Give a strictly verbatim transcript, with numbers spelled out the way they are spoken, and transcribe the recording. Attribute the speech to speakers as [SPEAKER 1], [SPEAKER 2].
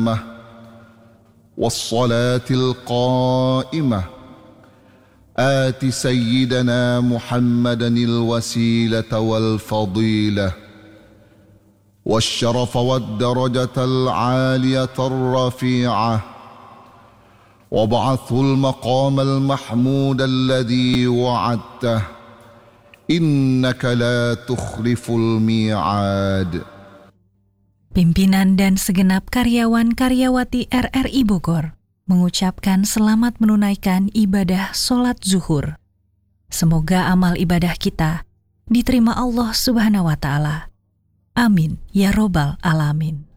[SPEAKER 1] التامة والصلاة القائمة آت سيدنا محمدا الوسيلة والفضيلة والشرف والدرجة العالية الرفيعة وابعثه المقام المحمود الذي وعدته إنك لا تخلف الميعاد.
[SPEAKER 2] Pimpinan dan segenap karyawan-karyawati R R I Bogor mengucapkan selamat menunaikan ibadah sholat zuhur. Semoga amal ibadah kita diterima Allah Subhanahu wa Ta'ala. Amin ya Robbal Alamin.